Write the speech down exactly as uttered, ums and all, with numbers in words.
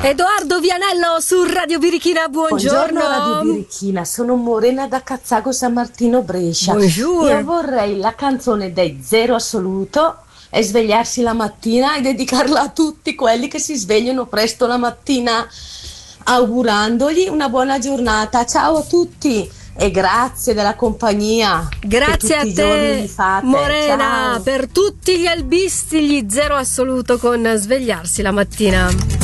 Edoardo Vianello su Radio Birichina, buongiorno. Buongiorno Radio Birichina, sono Morena da Cazzago San Martino Brescia. Buongiorno. Io vorrei la canzone dei Zero Assoluto e svegliarsi la mattina e dedicarla a tutti quelli che si svegliano presto la mattina, augurandogli una buona giornata. Ciao a tutti e grazie della compagnia. Grazie che tutti a i giorni te mi fate. Morena. Ciao. Per tutti gli albisti, gli Zero Assoluto con Svegliarsi la mattina.